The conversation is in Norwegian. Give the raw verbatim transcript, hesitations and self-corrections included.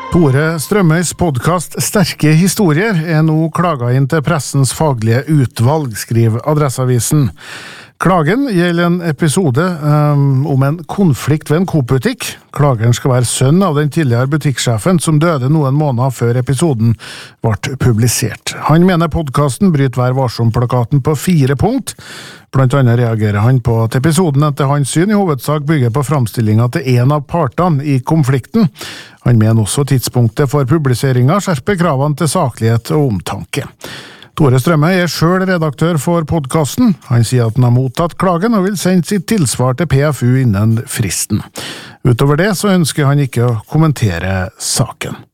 Tore Strømøys podcast «Sterke historier» er nå klaget inn til pressens faglige utvalg, skriver Adresseavisen. Klagen gjelder en episode um, om en konflikt ved en Coop-butikk. Klageren skal være sønn av den tidligere butikksjefen som døde noen måneder før episoden ble publisert. Han mener podcasten bryter Vær varsom-plakaten på fire punkt. Blant annet reagerer han på at episoden etter hans syn i hovedsak bygger på framstillingen til en av partene i konflikten. Han mener også tidspunktet for publiseringen skjerper kravene til saklighet og omtanke. Tore Strømøy er selv redaktør for podcasten. Han sier at han har mottatt klagen og vil sende sitt tilsvar til P F U innen fristen. Utover det så ønsker han ikke å kommentere saken.